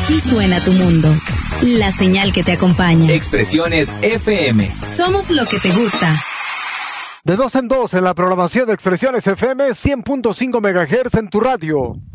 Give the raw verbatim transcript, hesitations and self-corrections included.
Así suena tu mundo. La señal que te acompaña. Expresiones F M. Somos lo que te gusta. De dos en dos en la programación de Expresiones F M, cien punto cinco megahertz en tu radio.